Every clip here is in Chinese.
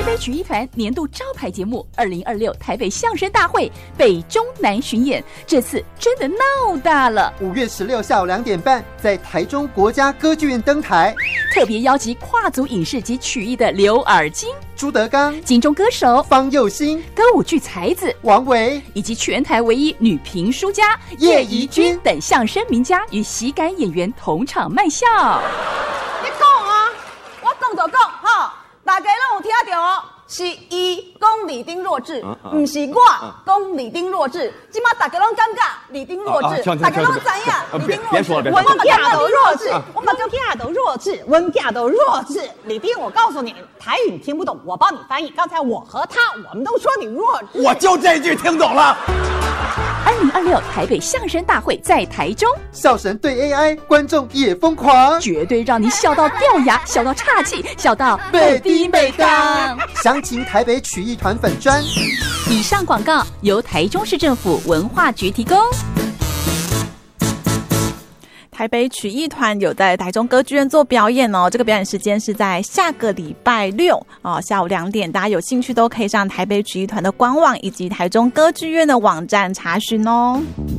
北曲艺团年度招牌节目2026台北相声大会北中南巡演，这次真的闹大了。 5月16下午2点半，在台中国家歌剧院登台， 特别邀集跨足影视及曲艺的刘尔金、 朱德刚、 金钟歌手方佑兴、 歌舞剧才子王维， 以及全台唯一女评书家叶怡君等相声名家与喜感演员同场卖笑。 你讲啊，我讲就讲哈，大家拢有听到哦，是伊讲李丁弱智，不是我讲李丁弱智。今嘛大家拢感觉李丁弱智，大家拢知影李丁弱智。 文囝都弱智，我们家囝都弱智，文囝都弱智。李丁，我告诉你，台语你听不懂，我帮你翻译。刚才我和他，我们都说你弱智， 我就这句听懂了。 2026台北相声大会在台中， 笑神对 AI， 观众也疯狂， 绝对让你笑到掉牙，笑到岔气，笑到美滴美当。详情台北曲艺团粉专。 以上广告由台中市政府文化局提供。 台北曲艺团有在台中歌剧院做表演哦，这个表演时间是在下个礼拜6下午2点，大家有兴趣都可以上台北曲艺团的官网以及台中歌剧院的网站查询哦。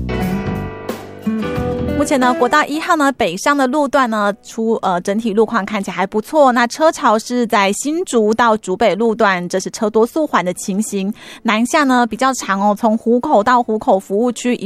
目前呢，国道1号呢北上的路段呢整体路况看起来还不错，那车潮是在新竹到竹北路段，这是车多速缓的情形。南下呢比较长哦，从湖口到湖口服务区